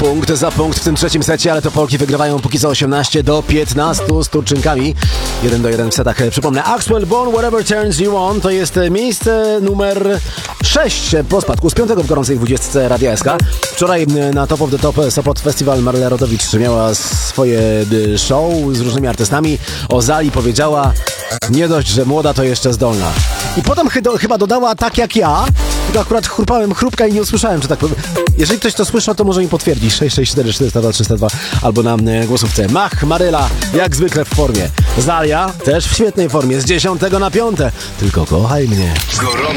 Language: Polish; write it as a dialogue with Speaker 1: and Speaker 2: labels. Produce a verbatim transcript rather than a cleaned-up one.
Speaker 1: punkt za punkt w tym trzecim secie, ale to Polki wygrywają póki co osiemnaście do piętnastu z Turczynkami. jeden do jeden w setach. Przypomnę, Axwell Born Whatever Turns You On to jest miejsce numer sześć po spadku z piątego w gorącej dwudziestce Radia S K. Wczoraj na Top of the Top Sopot Festival Maryla Rodowicz miała swoje show z różnymi artystami. O Zali powiedziała: nie dość, że młoda, to jeszcze zdolna. I potem chy- chyba dodała: tak jak ja. Tylko akurat chrupałem chrupka i nie usłyszałem, czy tak powiem. Jeżeli ktoś to słyszał, to może mi potwierdzi. sześć sześć cztery cztery zero dwa trzysta dwa albo na głosówce. Mach, Maryla, jak zwykle w formie. Zalia też w świetnej formie, z dziesiątego na piąte. Tylko kochaj mnie.